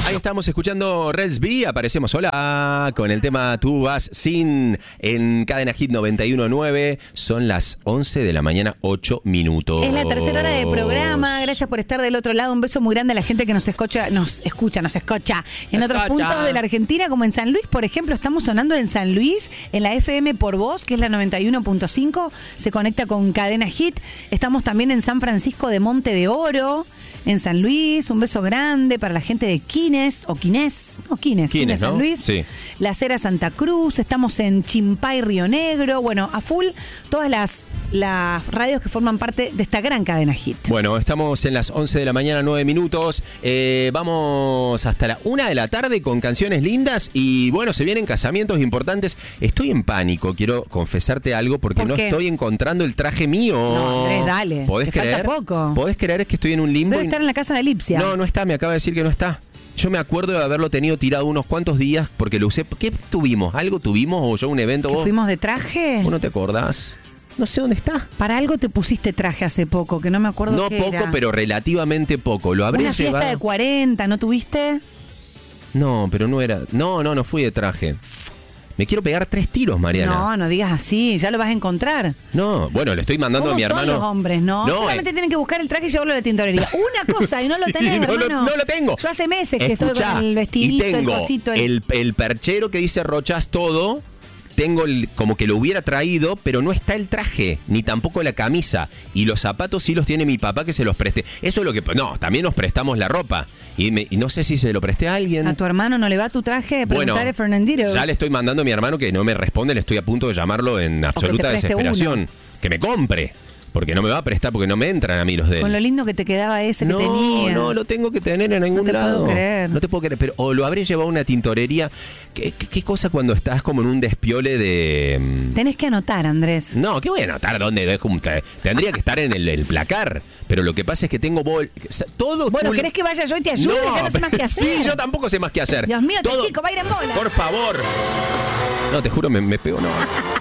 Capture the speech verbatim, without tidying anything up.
Ahí estamos escuchando Rels B, aparecemos hola con el tema Tú vas sin en Cadena Hit noventa y uno punto nueve. Son las once de la mañana, ocho minutos. Es la tercera hora de programa. Gracias por estar del otro lado. Un beso muy grande a la gente que nos escucha, nos escucha, nos escucha en otros Escucha. puntos de la Argentina, como en San Luis, por ejemplo. Estamos sonando en San Luis, en la F M por Voz, que es la noventa y uno punto cinco. Se conecta con Cadena Hit. Estamos también en San Francisco de Monte de Oro, en San Luis. Un beso grande para la gente de Quines, o Quines, o Quines, Quines, Quines, San ¿no? Luis. Sí. La Cera Santa Cruz. Estamos en Chimpay, Río Negro. Bueno, a full todas las, las radios que forman parte de esta gran Cadena Hit. Bueno, estamos en las once de la mañana, nueve minutos. Eh, vamos hasta la una de la tarde con canciones lindas. Y bueno, se vienen casamientos importantes. Estoy en pánico, quiero confesarte algo, porque ¿Por no qué? estoy encontrando el traje mío. No, Andrés, dale. ¿Podés Te creer? falta poco. ¿Podés creer que estoy en un limbo? Debe y- estar en la casa de Lipsia. No, no está, me acaba de decir que no está. Yo me acuerdo de haberlo tenido tirado unos cuantos días porque lo usé. ¿Qué tuvimos? ¿Algo tuvimos o yo un evento? ¿Que ¿Vos? fuimos de traje? ¿Vos no te acordás? No sé dónde está. Para algo te pusiste traje hace poco, que no me acuerdo No qué poco, era. pero relativamente poco. Lo habré Una fiesta llevado. de cuarenta, ¿no tuviste? No, pero no era. No, no, no fui de traje. Me quiero pegar tres tiros, Mariana. No, no digas así, ya lo vas a encontrar. No, bueno, le estoy mandando ¿Cómo a mi son hermano. los hombres, no? No, Solamente eh. tienen que buscar el traje y llevarlo a la tintorería. Una cosa, y no lo Sí, tenés, no lo- hermano. no lo tengo. Yo hace meses que estoy Escuchá, con el vestidito, y tengo el cosito. el- el, el perchero que dice Rochas todo. Tengo el, como que lo hubiera traído, pero no está el traje, ni tampoco la camisa. Y los zapatos sí los tiene mi papá, que se los preste. Eso es lo que... No, también nos prestamos la ropa. Y, me- y no sé si se lo presté a alguien. ¿A tu hermano no le va tu traje? Bueno, Preguntale a Fernandito. ya le estoy mandando a mi hermano que no me responde, le estoy a punto de llamarlo en absoluta preste desesperación. uno. Que me compre, porque no me va a prestar, porque no me entran a mí los de él. Con lo lindo que te quedaba ese No, que tenías. no, lo tengo que tener en ningún No te puedo lado. creer. No te puedo creer, pero o lo habré llevado a una tintorería. ¿Qué, qué, qué cosa cuando estás como en un despiole de... mm, Tenés que anotar, Andrés. No, ¿qué voy a anotar? ¿Dónde? Es como que tendría que estar en el, el placar. Pero lo que pasa es que tengo bol... Todo... Bueno, full- ¿querés que vaya yo y te ayude? No, Ya no sé más qué hacer. Sí, yo tampoco sé más qué hacer. Dios mío, este Todo- chico va a ir en bola. Por favor. No, te juro, me, me pego, no.